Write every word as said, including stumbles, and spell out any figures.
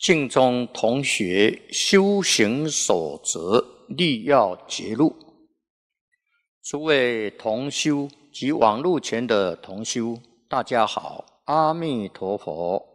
净宗同学修行守则立要节录，诸位同修及网络前的同修，大家好，阿弥陀佛。